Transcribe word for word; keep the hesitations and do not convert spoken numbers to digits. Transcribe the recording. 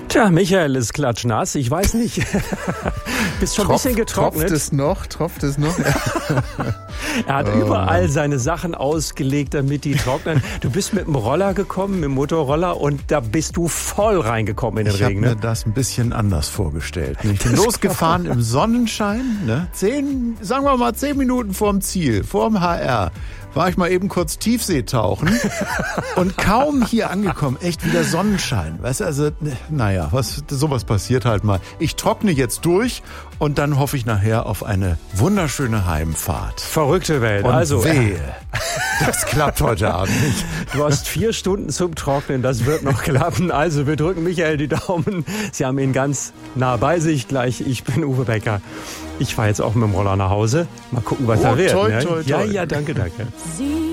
Tja, Michael ist klatschnass, ich weiß nicht. Bist schon ein bisschen getrocknet. Tropft es noch? Tropft es noch? Er hat Oh, überall Mann. seine Sachen ausgelegt, damit die trocknen. Du bist mit dem Roller gekommen, mit dem Motorroller, und da bist du voll reingekommen in den Ich habe Regen. mir Ne? das ein bisschen anders vorgestellt. Ich bin losgefahren im Sonnenschein, ne? Zehn, sagen wir mal zehn Minuten vorm Ziel, vorm H R, war ich mal eben kurz Tiefseetauchen und kaum hier angekommen, echt wieder Sonnenschein. Weißt du, also, naja, was, sowas passiert halt mal. Ich trockne jetzt durch und dann hoffe ich nachher auf eine wunderschöne Heimfahrt. Verrückte Welt. Und also, wehe, das klappt heute Abend nicht. du hast vier Stunden zum Trocknen, das wird noch klappen. Also, wir drücken Michael die Daumen. Sie haben ihn ganz nah bei sich gleich. Ich bin Uwe Becker. Ich fahre jetzt auch mit dem Roller nach Hause. Mal gucken, was Oh, da wird. toi, Ne? toi, toi. Ja, ja, danke, danke. Sie